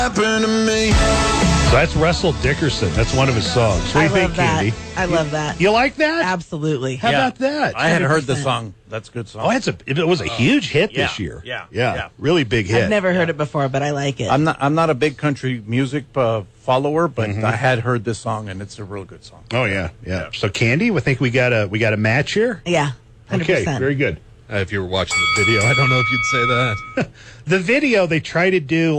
happened to me. So that's Russell Dickerson. That's one of his songs. What do you think, Candy? I love that. You like that? Absolutely. How about that? I had heard the 100%. song. That's a good song. Oh, it was a huge hit this year. Yeah. Really big hit. I've never heard it before, but I like it. I'm not a big country music follower, but I had heard this song, and it's a real good song. Oh yeah. So Candy, we think we got a match here. Yeah, 100%. Okay, very good. If you were watching the video, I don't know if you'd say that. The video they try to do